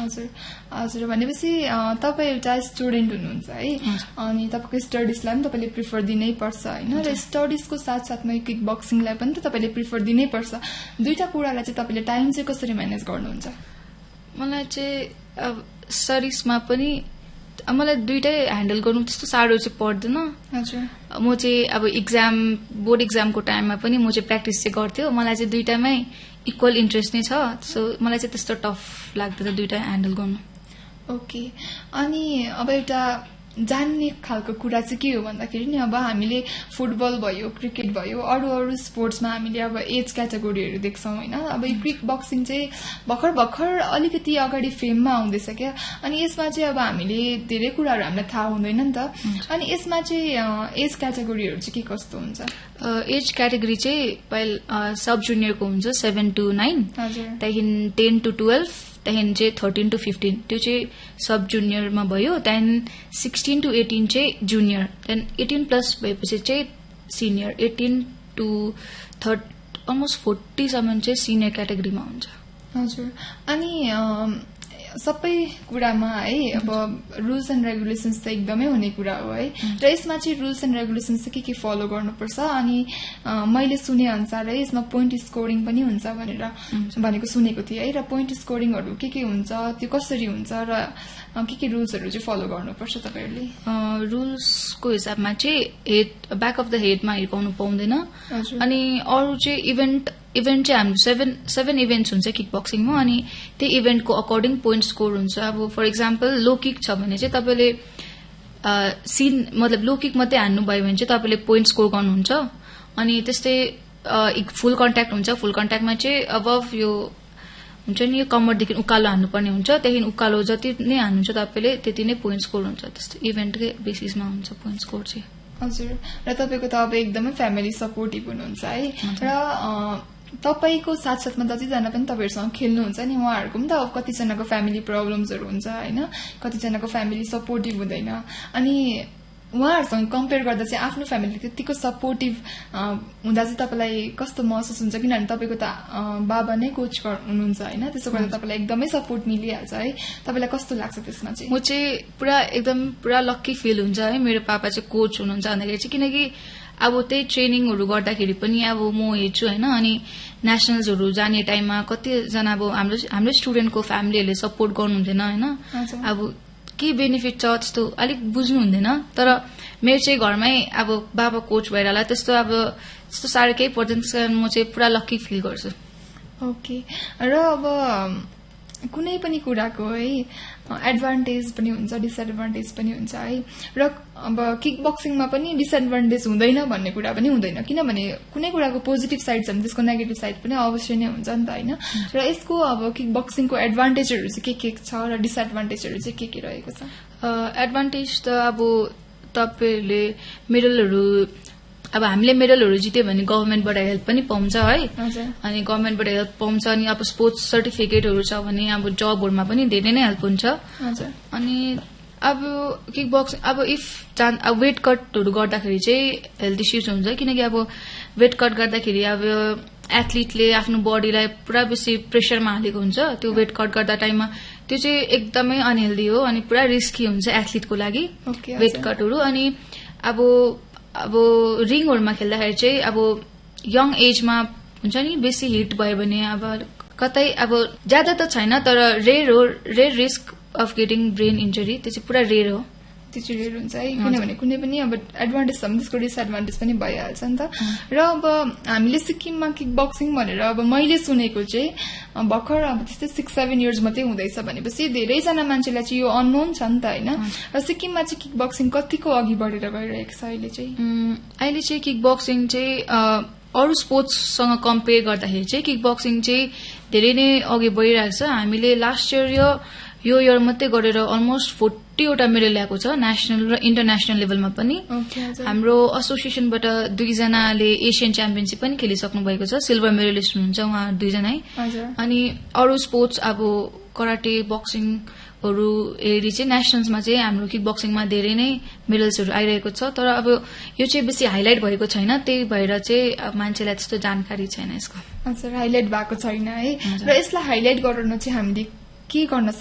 हजुर हजुर भनेपछि तपाईँ एउटा स्टुडेन्ट हुनुहुन्छ है अनि तपाईँको स्टडिजलाई पनि तपाईँले प्रिफर दिनै पर्छ होइन र स्टडिजको साथसाथमा किक बक्सिङलाई पनि त तपाईँले प्रिफर दिनै पर्छ दुईटा कुरालाई चाहिँ तपाईँले टाइम चाहिँ कसरी म्यानेज गर्नुहुन्छ मलाई चाहिँ स्टडिजमा पनि मलाई दुईटै ह्यान्डल गर्नु त्यस्तो साह्रो चाहिँ पर्दैन हजुर म चाहिँ अब बोर्ड एक्जामको टाइममा पनि म चाहिँ प्र्याक्टिस चाहिँ गर्थ्यो मलाई चाहिँ दुईटामै इक्वल इन्ट्रेस्ट नै छ सो मलाई चाहिँ त्यस्तो टफ लाग्दैन दुईटा ह्यान्डल गर्नु ओके अनि अब एउटा जान्ने खालको कुरा चाहिँ के हो भन्दाखेरि नि अब हामीले फुटबल भयो क्रिकेट भयो अरू स्पोर्ट्समा हामीले अब एज क्याटेगोरीहरू देख्छौँ होइन अब यो किक बक्सिङ चाहिँ भर्खर अलिकति अगाडि फेममा आउँदैछ क्या अनि यसमा चाहिँ अब हामीले धेरै कुराहरू हामीलाई थाहा हुँदैन नि त अनि यसमा चाहिँ एज क्याटेगोरीहरू चाहिँ के कस्तो हुन्छ एज क्याटेगोरी चाहिँ सब जुनियरको हुन्छ 7 to 9 त्यहाँदेखि 10 to 12 त्यहाँदेखि चाहिँ 13 to 15 त्यो चाहिँ सब जुनियरमा भयो त्यहाँदेखि 16 to 18 चाहिँ जुनियर त्यहाँदेखि 18 प्लस भएपछि चाहिँ सिनियर 18 to अलमोस्ट 40 सम्म चाहिँ सिनियर क्याटेगोरीमा हुन्छ हजुर अनि सबै कुरामा है अब रुल्स एन्ड रेगुलेसन्स त एकदमै हुने कुरा हो है र यसमा चाहिँ रुल्स एन्ड रेगुलेसन्स चाहिँ के फलो गर्नुपर्छ अनि मैले सुने अनुसार है यसमा पोइन्ट स्कोरिङ पनि हुन्छ भनेको सुनेको थिएँ है र पोइन्ट स्कोरिङहरू के हुन्छ त्यो कसरी हुन्छ र के रुल्सहरू चाहिँ फलो गर्नुपर्छ तपाईहरुले रुल्सको हिसाबमा चाहिँ ब्याक अफ द हेडमा हिर्काउनु पाउँदैन अनि अरू चाहिँ इभेन्ट चाहिँ हाम्रो 7 इभेन्ट्स हुन्छ किक बक्सिङमा अनि त्यही इभेन्टको अकर्डिङ पोइन्ट स्कोर हुन्छ अब फर इक्जाम्पल लो किक छ भने चाहिँ तपाईँले मतलब लो किक मात्रै हान्नु भयो भने चाहिँ तपाईँले पोइन्ट स्कोर गर्नुहुन्छ अनि त्यस्तै फुल कन्ट्याक्ट हुन्छ फुल कन्ट्याक्टमा चाहिँ अबभ यो हुन्छ नि यो कम्मरदेखि उकालो हान्नुपर्ने हुन्छ त्यहाँदेखि उकालो जति नै हान्नुहुन्छ तपाईँले त्यति नै पोइन्ट स्कोर हुन्छ त्यस्तो इभेन्टकै बेसिसमा हुन्छ पोइन्ट स्कोर चाहिँ हजुर र तपाईँको त अब एकदमै फ्यामिली सपोर्टिभ हुनुहुन्छ है र तपाईको साथसाथमा जतिजना पनि तपाईहरुसँग खेल्नुहुन्छ नि उहाँहरुको पनि त अब कतिजनाको फ्यामिली प्रब्लम्सहरू हुन्छ हैन कतिजनाको फ्यामिली सपोर्टिभ हुँदैन अनि उहाँहरुसँग कम्पेयर गर्दा चाहिँ आफ्नो फ्यामिली त्यतिको सपोर्टिभ हुँदा चाहिँ तपाईलाई कस्तो महसुस हुन्छ किनभने तपाईको त बाबा नै कोच हुनुहुन्छ हैन त्यसो गर्दा तपाईलाई एकदमै सपोर्ट मिलिहाल्छ है तपाईलाई कस्तो लाग्छ त्यसमा चाहिँ म चाहिँ पुरा लक्की फिल हुन्छ है मेरो पापा चाहिँ कोच हुनुहुन्छ भन्दाखेरि चाहिँ किनकि अब त्यही ट्रेनिङहरू गर्दाखेरि पनि अब म हेर्छु हैन अनि नेशनल्सहरू जाने टाइममा कतिजना अब हाम्रो स्टुडेन्टको फ्यामिलीहरूले सपोर्ट गर्नुहुँदैन हैन अब के बेनिफिट छ त्यस्तो अलिक बुझ्नु हुँदैन तर मेरो चाहिँ घरमै अब बाबा कोच भएर होला त्यस्तो साह्रो केही पर्दैन त्यसकारण म चाहिँ पुरा लक्की फिल गर्छु ओके र अब कुनै पनि कुराको है एडभान्टेज पनि हुन्छ डिसएडभान्टेज पनि हुन्छ है र अब किक बक्सिङमा पनि डिसएडभान्टेज हुँदैन भन्ने कुरा पनि हुँदैन किनभने कुनै कुराको पोजिटिभ साइड छ भने त्यसको नेगेटिभ साइड पनि अवश्य नै हुन्छ नि त हैन र यसको अब किक बक्सिङको एडभान्टेजहरू चाहिँ के छ र डिसएडभान्टेजहरू चाहिँ के रहेको छ एडभान्टेज त अब तपाईले मेडलहरू अब हामीले मेडलहरू जित्यो भने गभर्नमेन्टबाट हेल्प पनि पाउँछ है अनि गभर्नमेन्टबाट हेल्प पाउँछ अनि अब स्पोर्ट्स सर्टिफिकेटहरू छ भने अब जबहरुमा पनि धेरै नै हेल्प हुन्छ अनि अब किक बक्सिङ अब वेट कटहरू गर्दाखेरि चाहिँ हेल्थ इश्यूज हुन्छ किनकि अब वेट कट गर्दाखेरि अब एथलिटले आफ्नो बडीलाई पुरा बेसी प्रेसरमा हालेको हुन्छ त्यो वेट कट गर्दा टाइममा त्यो चाहिँ एकदमै अनहेल्दी हो अनि पुरा रिस्की हुन्छ एथलिटको लागि वेट कटहरू अनि अब रिङहरुमा खेल्दाखेरि चाहिँ अब यङ एजमा हुन्छ नि बेसी हिट भयो भने अब कतै अब ज्यादा त छैन तर rare risk of getting brain injury त्यो चाहिँ पुरा रेयर हो त्यो चाहिँ रेयर हुन्छ है किनभने कुनै पनि अब एडभान्टेज छ भने त्यसको डिसएडभान्टेज पनि भइहाल्छ नि त र अब हामीले सिक्किममा किक बक्सिङ भनेर अब मैले सुनेको चाहिँ भर्खर अब त्यस्तै 6-7 इयर्स मात्रै हुँदैछ भनेपछि धेरैजना मान्छेलाई चाहिँ यो अननोन छ नि त हैन र सिक्किममा चाहिँ किक बक्सिङ कतिको अघि बढेर गइरहेको छ अहिले चाहिँ किक बक्सिङ चाहिँ अरू स्पोर्ट्ससँग कम्पेयर गर्दाखेरि चाहिँ किक बक्सिङ चाहिँ धेरै नै अघि बढिरहेको छ हामीले लास्ट यो इयर मात्रै गरेर अलमोस्ट 40 वटा मेडल ल्याएको छ नेशनल र इन्टरनेशनल लेभलमा पनि हाम्रो एसोसिएसनबाट 2 जनाले एशियन च्याम्पियनशिप पनि खेलिसक्नु भएको छ सिल्भर मेडलिस्ट हुनुहुन्छ उहाँ 2 जनै अनि अरू स्पोर्ट्स अब कराटे बक्सिङहरू हेरी चाहिँ नेशनल्समा चाहिँ हाम्रो किक बक्सिङमा धेरै नै मेडल्सहरू आइरहेको छ तर अब यो चाहिँ बेसी हाइलाइट भएको छैन त्यही भएर चाहिँ मान्छेलाई त्यस्तो जानकारी छैन यसको हजुर हाइलाइट भएको छैन है र यसलाई हाइलाइट गराउन चाहिँ हामीले के गर्न